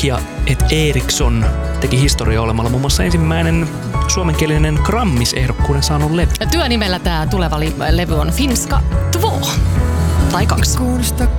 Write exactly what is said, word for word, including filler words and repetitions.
Nokia et Ericsson teki historiaa olemalla muun muassa ensimmäinen suomenkielinen Grammis-ehdokkuuden saanut levy. Työnimellä tämä tuleva li- levy on Finska två tai kaksi.